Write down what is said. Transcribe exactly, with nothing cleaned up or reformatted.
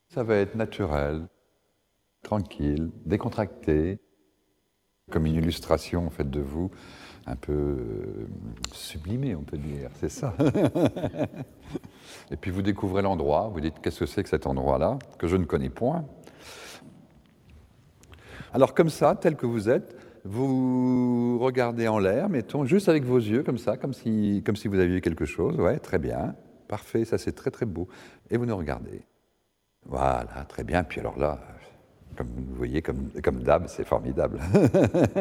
Ça va être naturel, tranquille, décontracté, comme une illustration en fait de vous, un peu euh, sublimée, on peut dire, c'est ça. Et puis vous découvrez l'endroit, vous dites qu'est-ce que c'est que cet endroit-là, que je ne connais point. Alors comme ça, tel que vous êtes, vous regardez en l'air, mettons, juste avec vos yeux, comme ça, comme si, comme si vous aviez quelque chose. Ouais, très bien, parfait, ça c'est très très beau. Et vous nous regardez. Voilà, très bien. Puis alors là, comme vous voyez, comme, comme d'hab, c'est formidable.